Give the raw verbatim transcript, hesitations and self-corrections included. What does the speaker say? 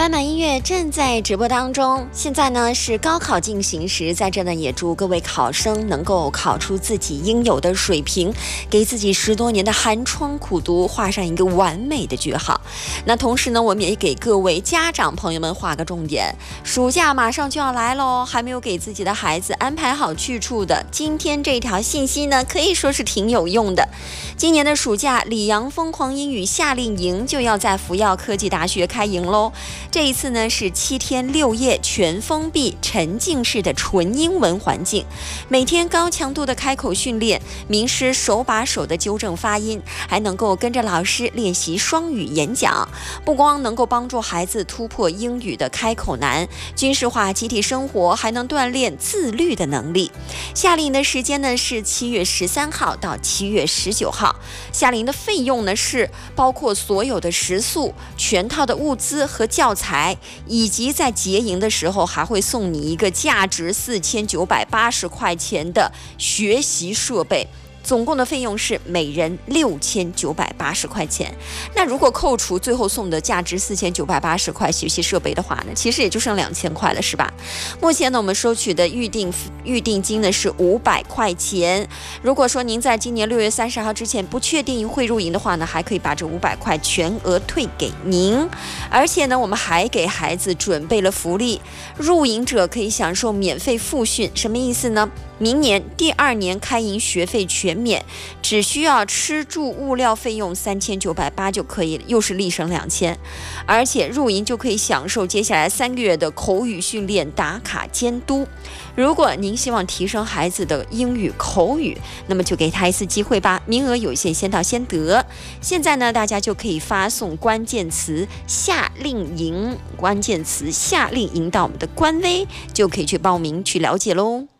斑马音乐正在直播当中。现在呢是高考进行时，在这呢也祝各位考生能够考出自己应有的水平，给自己十多年的寒窗苦读画上一个完美的句号。那同时呢，我们也给各位家长朋友们画个重点，暑假马上就要来喽，还没有给自己的孩子安排好去处的，今天这条信息呢可以说是挺有用的。今年的暑假，里昂疯狂英语夏令营就要在福耀科技大学开营喽。这一次呢是七天六夜全封闭沉浸式的纯英文环境，每天高强度的开口训练，名师手把手的纠正发音，还能够跟着老师练习双语演讲。不光能够帮助孩子突破英语的开口难，军事化集体生活还能锻炼自律的能力。夏令营的时间呢是七月十三号到七月十九号，夏令营的费用呢是包括所有的食宿、全套的物资和教材，以及在结营的时候还会送你一个价值四千九百八十块钱的学习设备。总共的费用是每人六千九百八十块钱。那如果扣除最后送的价值四千九百八十块学习设备的话呢，其实也就剩两千块了，是吧？目前呢，我们收取的预定预定金呢是五百块钱。如果说您在今年六月三十号之前不确定会入营的话呢，还可以把这五百块全额退给您。而且呢，我们还给孩子准备了福利，入营者可以享受免费复训。什么意思呢？明年第二年开营学费全免，只需要吃住物料费用三千九百八就可以了，又是立省两千。而且入营就可以享受接下来三个月的口语训练、打卡监督。如果您希望提升孩子的英语口语，那么就给他一次机会吧，名额有限，先到先得。现在呢，大家就可以发送关键词夏令营，关键词夏令营到我们的官微，就可以去报名去了解喽。